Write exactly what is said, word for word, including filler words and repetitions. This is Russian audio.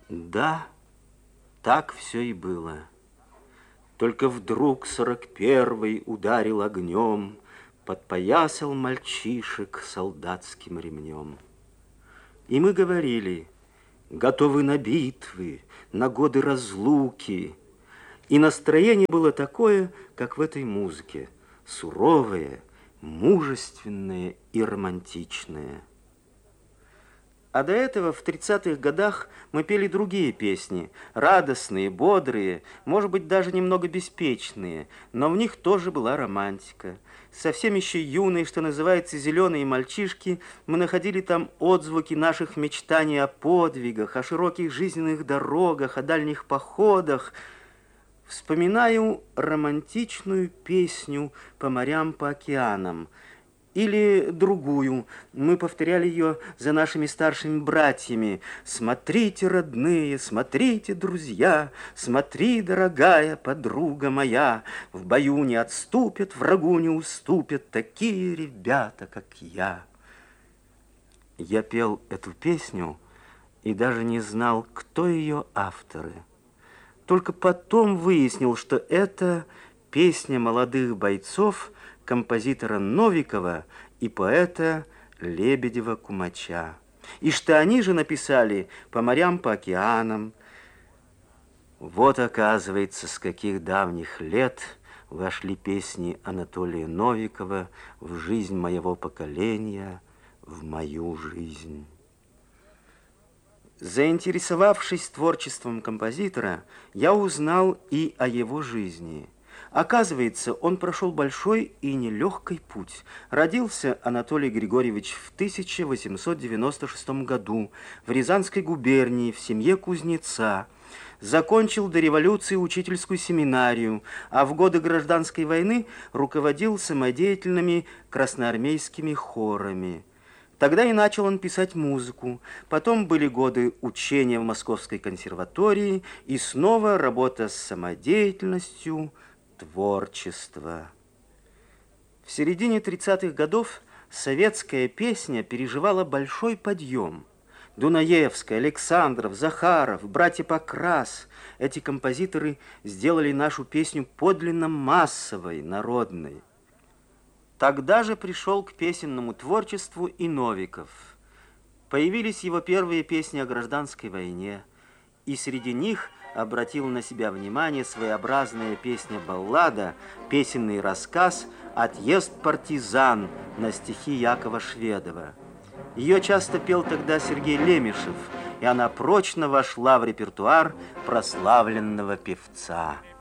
Да, так все и было. Только вдруг сорок первый ударил огнем, подпоясал мальчишек солдатским ремнем. И мы говорили, готовы на битвы, на годы разлуки. И настроение было такое, как в этой музыке, суровое, мужественное и романтичное. А до этого в тридцатых годах мы пели другие песни, радостные, бодрые, может быть, даже немного беспечные, но в них тоже была романтика. Совсем еще юные, что называется, зеленые мальчишки, мы находили там отзвуки наших мечтаний о подвигах, о широких жизненных дорогах, о дальних походах. Вспоминаю романтичную песню «По морям, по океанам». Или другую, мы повторяли ее за нашими старшими братьями. «Смотрите, родные, смотрите, друзья, смотри, дорогая подруга моя, в бою не отступят, врагу не уступят такие ребята, как я». Я пел эту песню и даже не знал, кто ее авторы. Только потом выяснил, что это песня молодых бойцов, композитора Новикова и поэта Лебедева-Кумача. И что они же написали «По морям, по океанам». Вот, оказывается, с каких давних лет вошли песни Анатолия Новикова в жизнь моего поколения, в мою жизнь. Заинтересовавшись творчеством композитора, я узнал и о его жизни. Оказывается, он прошел большой и нелегкий путь. Родился Анатолий Григорьевич в тысяча восемьсот девяносто шестом году в Рязанской губернии в семье кузнеца. Закончил до революции учительскую семинарию, а в годы гражданской войны руководил самодеятельными красноармейскими хорами. Тогда и начал он писать музыку. Потом были годы учения в Московской консерватории и снова работа с самодеятельностью, творчество. В середине тридцатых годов советская песня переживала большой подъем. Дунаевская, Александров, Захаров, братья Покрас – эти композиторы сделали нашу песню подлинно массовой, народной. Тогда же пришел к песенному творчеству и Новиков. Появились его первые песни о гражданской войне, и среди них обратил на себя внимание своеобразная песня-баллада, песенный рассказ «Отъезд партизан» на стихи Якова Шведова. Ее часто пел тогда Сергей Лемешев, и она прочно вошла в репертуар прославленного певца.